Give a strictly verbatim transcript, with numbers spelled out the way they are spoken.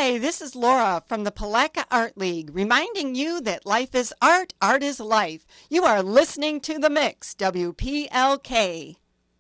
Hi, this is Laura from the Palaca Art League, reminding you that life is art, art is life. You are listening to The Mix, W P L K.